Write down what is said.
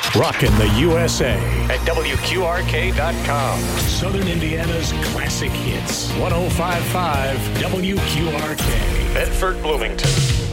Rockin' the USA at WQRK.com. Southern Indiana's classic hits. 105.5 WQRK. Bedford, Bloomington.